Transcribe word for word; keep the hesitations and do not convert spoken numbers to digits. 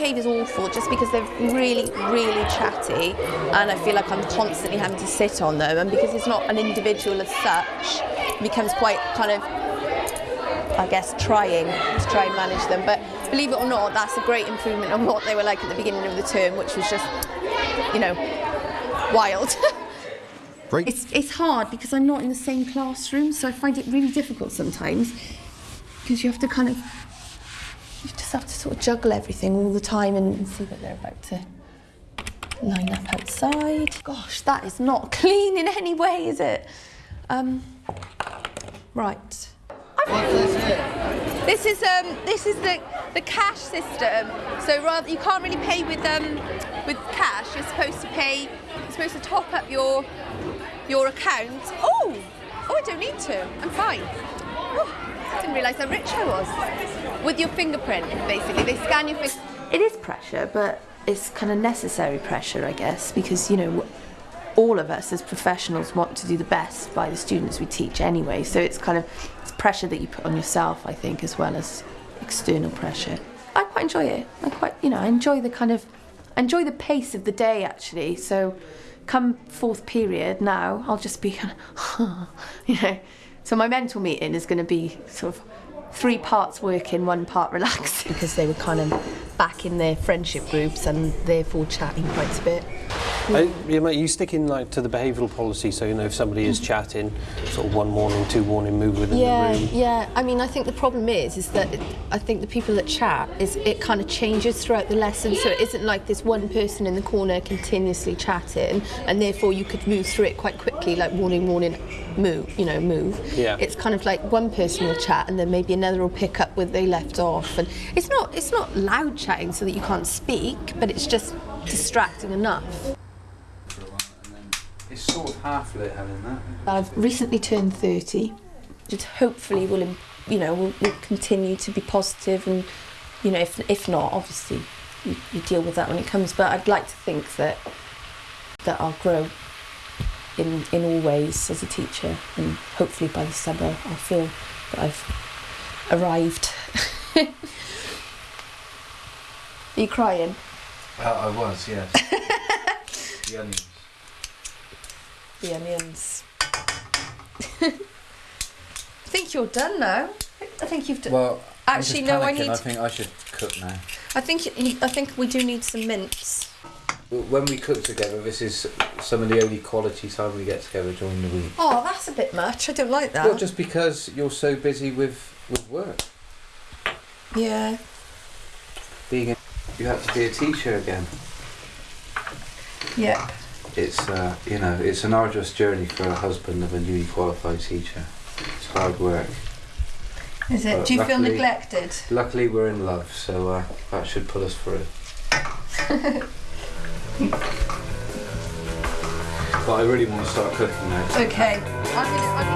behaviour's awful just because they're really, really chatty, and I feel like I'm constantly having to sit on them, and because it's not an individual as such, it becomes quite kind of, I guess, trying to try and manage them. But believe it or not, that's a great improvement on what they were like at the beginning of the term, which was just, you know, wild. Right. It's, it's hard because I'm not in the same classroom, so I find it really difficult sometimes, because you have to kind of, you just have to sort of juggle everything all the time and see that they're about to line up outside. Gosh, that is not clean in any way, is it? Um, right. This is um, this is the the cash system. So rather, you can't really pay with um, with cash. You're supposed to pay. You're supposed to top up your your account. Oh, oh, I don't need to. I'm fine. Oh, I didn't realise how rich I was. With your fingerprint, basically, they scan your finger. It is pressure, but it's kind of necessary pressure, I guess, because you know, all of us as professionals want to do the best by the students we teach anyway. So it's kind of it's pressure that you put on yourself, I think, as well as external pressure. I quite enjoy it. I quite, you know, I enjoy the kind of, I enjoy the pace of the day actually. So, come fourth period now, I'll just be kind of, you know. So my mental meeting is going to be sort of three parts working, one part relaxing. Because they were kind of back in their friendship groups and therefore chatting quite a bit. Uh, yeah, mate, you sticking like to the behavioural policy, so you know if somebody is chatting, sort of one warning, two warning, move within yeah, the room. Yeah, I mean, I think the problem is, is that it, I think the people that chat is it kind of changes throughout the lesson, so it isn't like this one person in the corner continuously chatting, and therefore you could move through it quite quickly, like warning, warning, move, you know, move. Yeah. It's kind of like one person will chat, and then maybe another will pick up where they left off, and it's not, it's not loud chatting so that you can't speak, but it's just distracting enough. It's sort of half lit having that. I've recently turned thirty, which hopefully will, you know, will, will continue to be positive, and you know, if if not, obviously you, you deal with that when it comes. But I'd like to think that that I'll grow in in all ways as a teacher, and hopefully by the summer I'll feel that I've arrived. Are you crying? Uh, I was, yes. The onions. The onions. I think you're done now. I think you've done. Well, actually, I'm just no. panicking. I need. I think I should cook now. I think. You, I think we do need some mince. When we cook together, this is some of the only quality time we get together during the week. Oh, that's a bit much. I don't like that. Well, just because you're so busy with with work. Yeah. Being a, you have to be a teacher again. Yeah. It's uh, you know, it's an arduous journey for a husband of a newly qualified teacher. It's hard work. Is it? But Do you feel luckily- neglected? Luckily, we're in love, so uh, that should pull us through. But I really want to start cooking now. Okay. I'm gonna, I'm